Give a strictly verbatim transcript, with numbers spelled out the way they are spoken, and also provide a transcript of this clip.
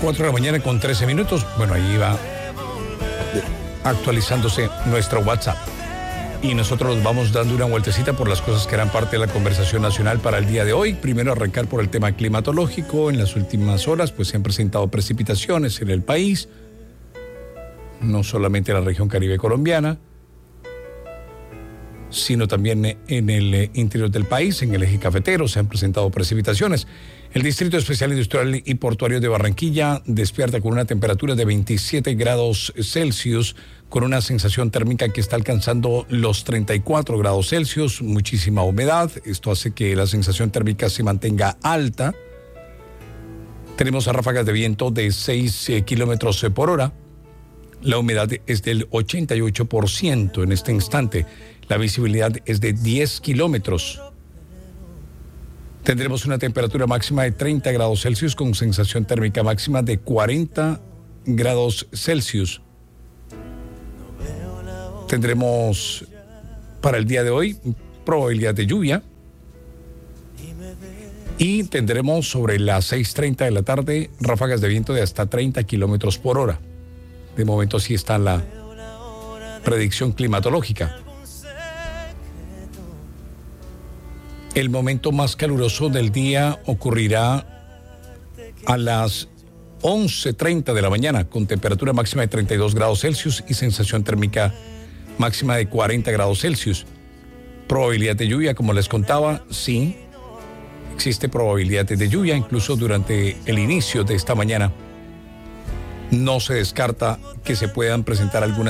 cuatro de la mañana con trece minutos. Bueno, ahí va actualizándose nuestro WhatsApp. Y nosotros nos vamos dando una vueltecita por las cosas que eran parte de la conversación nacional para el día de hoy. Primero arrancar por el tema climatológico. En las últimas horas pues se han presentado precipitaciones en el país, no solamente en la región caribe colombiana, sino también en el interior del país, en el eje cafetero se han presentado precipitaciones. El Distrito Especial Industrial y Portuario de Barranquilla despierta con una temperatura de veintisiete grados Celsius, con una sensación térmica que está alcanzando los treinta y cuatro grados Celsius, muchísima humedad. Esto hace que la sensación térmica se mantenga alta. Tenemos ráfagas de viento de seis eh, kilómetros por hora. La humedad es del ochenta y ocho por ciento en este instante. La visibilidad es de diez kilómetros. Tendremos una temperatura máxima de treinta grados Celsius con sensación térmica máxima de cuarenta grados Celsius. Tendremos para el día de hoy probabilidad de lluvia. Y tendremos sobre las seis treinta de la tarde ráfagas de viento de hasta treinta kilómetros por hora. De momento sí está la predicción climatológica. El momento más caluroso del día ocurrirá a las once treinta de la mañana, con temperatura máxima de treinta y dos grados Celsius y sensación térmica máxima de cuarenta grados Celsius. Probabilidad de lluvia, como les contaba, sí, existe probabilidad de lluvia, incluso durante el inicio de esta mañana. No se descarta que se puedan presentar algunas